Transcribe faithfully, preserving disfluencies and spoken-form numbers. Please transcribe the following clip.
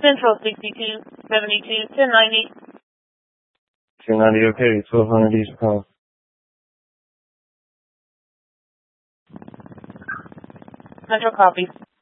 Central sixty-two seventy-two ten ninety. ten ninety, okay. twelve hundred each call. Central copy.